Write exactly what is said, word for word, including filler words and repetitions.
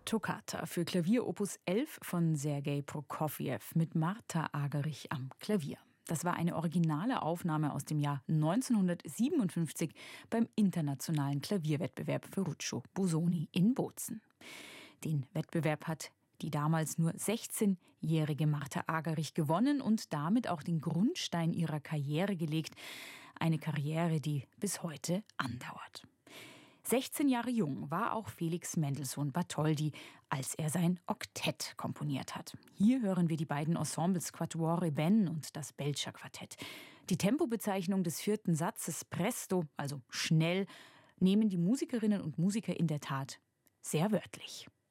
Toccata für Klavier Opus elf von Sergei Prokofjew mit Martha Argerich am Klavier. Das war eine originale Aufnahme aus dem Jahr neunzehnhundertsiebenundfünfzig beim internationalen Klavierwettbewerb Ferruccio Busoni in Bozen. Den Wettbewerb hat die damals nur sechzehnjährige Martha Argerich gewonnen und damit auch den Grundstein ihrer Karriere gelegt. Eine Karriere, die bis heute andauert. sechzehn Jahre jung war auch Felix Mendelssohn Bartholdy, als er sein Oktett komponiert hat. Hier hören wir die beiden Ensembles Quatuore Ben und das Belcher Quartett. Die Tempobezeichnung des vierten Satzes Presto, also schnell, nehmen die Musikerinnen und Musiker in der Tat sehr wörtlich.